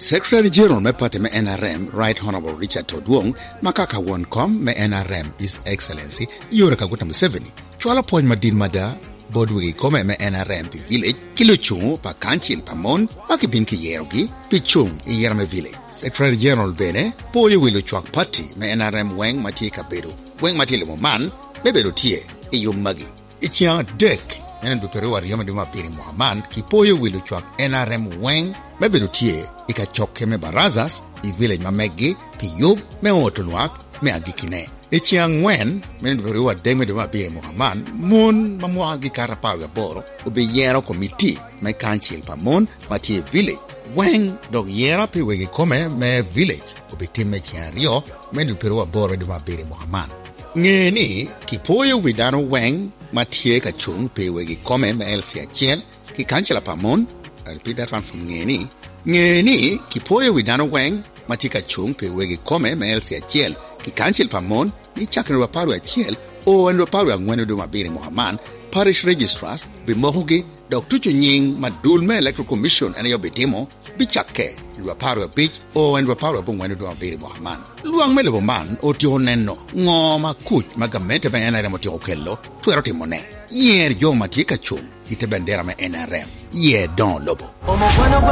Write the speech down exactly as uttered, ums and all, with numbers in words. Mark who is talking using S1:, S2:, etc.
S1: Secretary General me party me N R M, Right Honorable Richard Todwong, makaka won kom me N R M, His Excellency, Yoweri Kaguta Museveni. Chwala point madin mada, bodwigi kome me N R M pi village, kilo chung pa kanchil pa mon, paki bin ki yerogi, pi chung i yerame village. Secretary General bene, poyo wilo chwak party me N R M weng mati kaberu. Weng mati le mo man, beberu tie, i yung magi. Ichiang dek, enen dupere war yama duma piri Muhammad, ki poyo wilo chwak N R M weng, beberu tie, ika chokke me barazas, i village ma meggi, pi yub, me otoluak, me agikine. Ichiang wen, enen dupere war deme duma piri Muhammad, mun mamuagi karapaga boro, ube yero komiti, me kanchil pa mon, mati village. Weng dog yera pi wegi kome me village, ube timme chiang rio, me dupere war boro duma piri Muhammad. Ngeni, ki poyo widano weng, matie ka chung pe wegi kome me elsi achiel, ki kanchila pa mon, I repeat that one from Ngeni. Ngeni, ki poyo widano weng, matie ka chung pe wegi kome me elsi achiel, ki kanchil pa mon, ni chakin waparu achiel, o en waparu angwenu duma biri Muhammad, parish registrars, bimohugi, dok tuchu nying madulme electoral commission ane yo bitimo, bichake, waparu a bich, o en waparu abungwenu duma biri Muhammad. Luang mele man o tiho neno, ngoma kuch magamente ba N R M o tiho kello, tuero timone. Yer jo matika chung, ite bendera me N R M. Ye don lobo.